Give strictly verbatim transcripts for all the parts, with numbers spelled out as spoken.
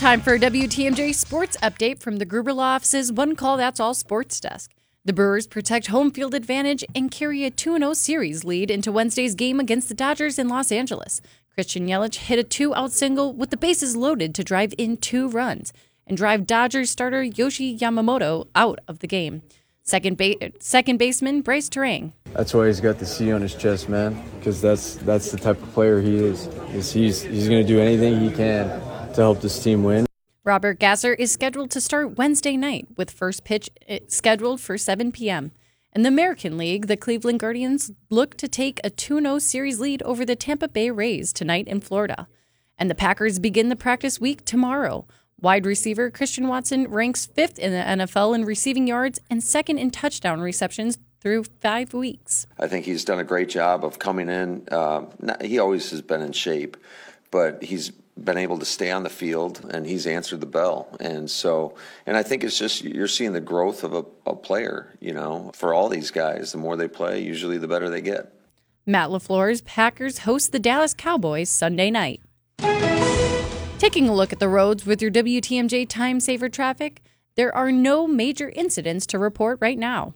Time for a W T M J sports update from the Gruber Law Office's One Call That's All sports desk. The Brewers protect home field advantage and carry a two oh series lead into Wednesday's game against the Dodgers in Los Angeles. Christian Yelich hit a two-out single with the bases loaded to drive in two runs and drive Dodgers starter Yoshi Yamamoto out of the game. Second, ba- second baseman Bryce Terang. That's why he's got the C on his chest, man, because that's that's the type of player he is. is he's he's going to do anything he can to help this team win. Robert Gasser is scheduled to start Wednesday night with first pitch scheduled for seven p.m. In the American League, the Cleveland Guardians look to take a two oh series lead over the Tampa Bay Rays tonight in Florida. And the Packers begin the practice week tomorrow. Wide receiver Christian Watson ranks fifth in the N F L in receiving yards and second in touchdown receptions through five weeks. I think he's done a great job of coming in. Uh, not, he always has been in shape, but he's been able to stay on the field, and he's answered the bell. And so, and I think it's just, you're seeing the growth of a, a player, you know, for all these guys. The more they play, usually the better they get. Matt LaFleur's Packers host the Dallas Cowboys Sunday night. Taking a look at the roads with your W T M J Time Saver traffic, there are no major incidents to report right now.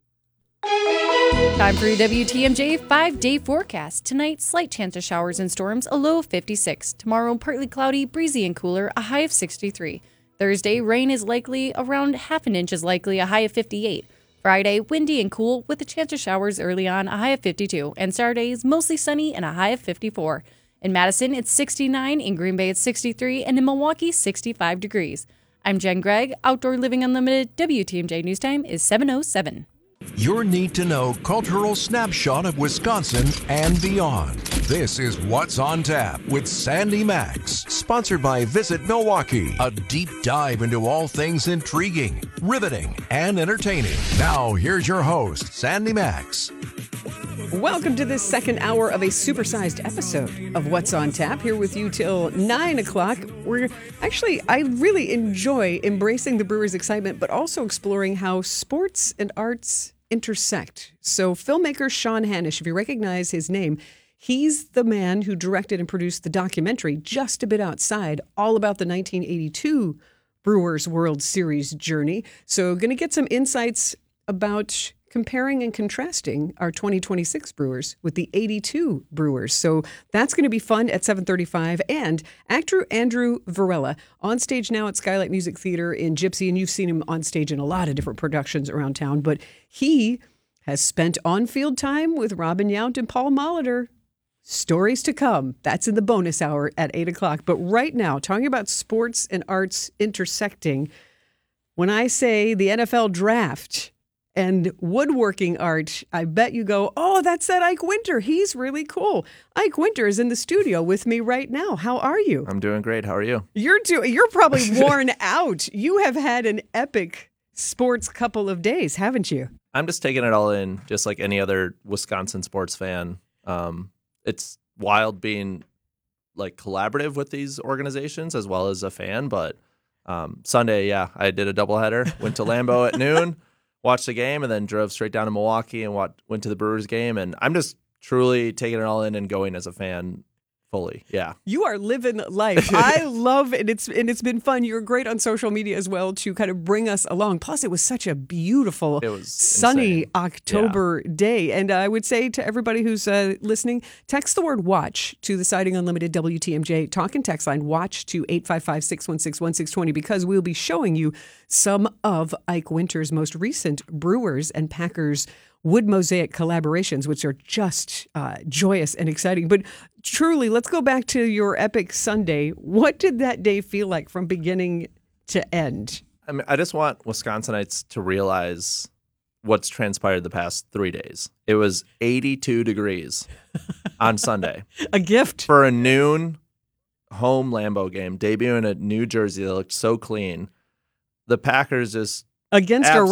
Time for your W T M J five-day forecast. Tonight, slight chance of showers and storms, a low of fifty-six. Tomorrow, partly cloudy, breezy and cooler, a high of sixty-three. Thursday, rain is likely, around half an inch is likely, a high of fifty-eight. Friday, windy and cool with a chance of showers early on, a high of fifty-two. And Saturday is mostly sunny and a high of fifty-four. In Madison, it's sixty-nine. In Green Bay, it's sixty-three. And in Milwaukee, sixty-five degrees. I'm Jen Gregg. Outdoor Living Unlimited W T M J News Time is seven oh seven. Your need-to-know cultural snapshot of Wisconsin and beyond. This is What's on Tap with Sandy Max, sponsored by Visit Milwaukee. A deep dive into all things intriguing, riveting, and entertaining. Now, here's your host, Sandy Max. Welcome to this second hour of a supersized episode of What's on Tap, here with you till nine o'clock. We're actually, I really enjoy embracing the Brewers' excitement, but also exploring how sports and arts intersect. So filmmaker Sean Hanish, if you recognize his name, he's the man who directed and produced the documentary Just a Bit Outside, all about the nineteen eighty-two Brewers World Series journey. So going to get some insights about comparing and contrasting our twenty twenty-six Brewers with the eighty-two Brewers. So that's going to be fun at seven thirty-five. And actor Andrew Varela, on stage now at Skylight Music Theater in Gypsy, and you've seen him on stage in a lot of different productions around town, but he has spent on-field time with Robin Yount and Paul Molitor. Stories to come. That's in the bonus hour at eight o'clock. But right now, talking about sports and arts intersecting, when I say the N F L draft and woodworking art, I bet you go, oh, that's that Ike Winter. He's really cool. Ike Winter is in the studio with me right now. How are you? I'm doing great. How are you? You're doing. You're probably worn out. You have had an epic sports couple of days, haven't you? I'm just taking it all in, just like any other Wisconsin sports fan. Um, it's wild being like collaborative with these organizations as well as a fan. But um, Sunday, yeah, I did a doubleheader. Went to Lambeau at noon. Watched the game, and then drove straight down to Milwaukee and watch, went to the Brewers game. And I'm just truly taking it all in and going as a fan fully. Yeah. You are living life. I love it. It's, and it's been fun. You're great on social media as well to kind of bring us along. Plus, it was such a beautiful, it was sunny insane. October yeah. day. And I would say to everybody who's uh, listening, text the word watch to the Siding Unlimited W T M J talk and text line, watch to eight five five, six one six, one six two zero, because we'll be showing you some of Ike Winter's most recent Brewers and Packers wood mosaic collaborations, which are just uh, joyous and exciting. But truly, let's go back to your epic Sunday. What did that day feel like from beginning to end? I mean, I just want Wisconsinites to realize what's transpired the past three days. It was eighty-two degrees on Sunday. A gift. For a noon home Lambeau game, debuting at New Jersey that looked so clean. The Packers just against a